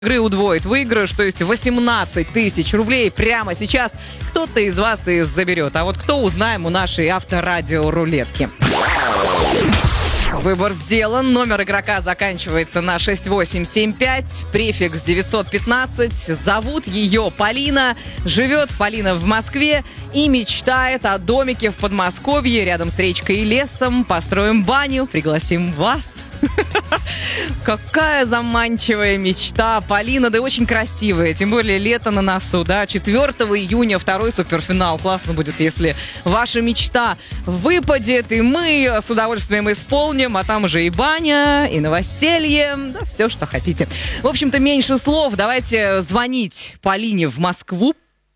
игры удвоит выигрыш, то есть 18 тысяч рублей прямо сейчас кто-то из вас и заберет. А вот кто, узнаем у нашей авторадио-рулетки. Выбор сделан. Номер игрока заканчивается на 6875, префикс 915. Зовут ее Полина. Живет Полина в Москве и мечтает о домике в Подмосковье рядом с речкой и лесом. Построим баню, пригласим вас. Какая заманчивая мечта, Полина, да и очень красивая, тем более лето на носу, да, 4 июня второй суперфинал, классно будет, если ваша мечта выпадет, и мы ее с удовольствием исполним, а там уже и баня, и новоселье, да, все, что хотите. В общем-то, меньше слов, давайте звонить Полине в Москву.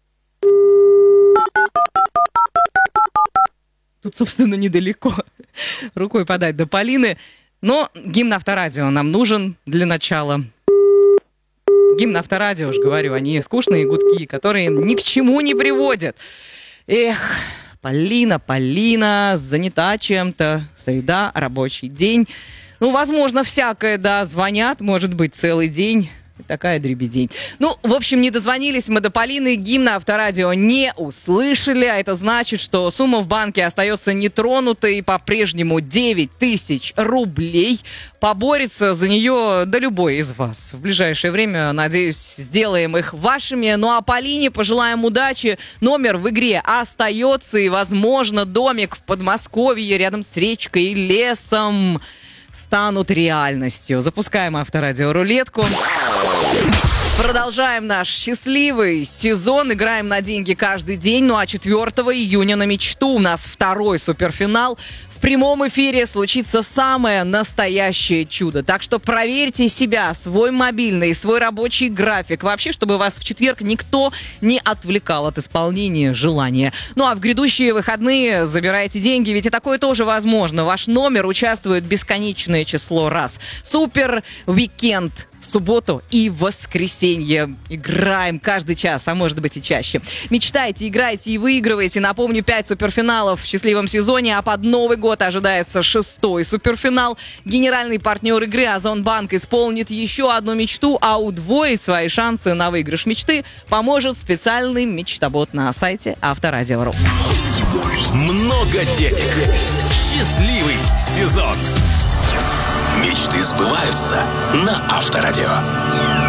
Тут, собственно, недалеко, рукой подать до Полины. Но гимн Авторадио нам нужен для начала. Гимн Авторадио, уж говорю, они скучные гудки, которые ни к чему не приводят. Эх, Полина, занята чем-то, среда, рабочий день. Ну, возможно, всякое, да, звонят, может быть, целый день. Такая дребедень. Ну, в общем, не дозвонились мы до Полины, гимна Авторадио не услышали, а это значит, что сумма в банке остается нетронутой, по-прежнему 9 тысяч рублей. Поборется за нее да любой из вас. В ближайшее время, надеюсь, сделаем их вашими. Ну, а Полине пожелаем удачи. Номер в игре остается, и, возможно, домик в Подмосковье рядом с речкой и лесом станут реальностью. Запускаем Авторадио-рулетку. Продолжаем наш счастливый сезон. Играем на деньги каждый день. Ну а 4 июня на мечту у нас второй суперфинал. В прямом эфире случится самое настоящее чудо. Так что проверьте себя, свой мобильный, свой рабочий график. Вообще, чтобы вас в четверг никто не отвлекал от исполнения желания. Ну а в грядущие выходные забирайте деньги, ведь и такое тоже возможно. Ваш номер участвует бесконечное число раз. Супер уикенд в субботу и воскресенье. Играем каждый час, а может быть и чаще. Мечтайте, играйте и выигрывайте. Напомню, 5 суперфиналов в счастливом сезоне, а под Новый год ожидается 6-й суперфинал. Генеральный партнер игры Озонбанк исполнит еще одну мечту, а удвоить свои шансы на выигрыш мечты поможет специальный мечтобот на сайте Авторадио.ру. Много денег. Счастливый сезон. Мечты сбываются на Авторадио.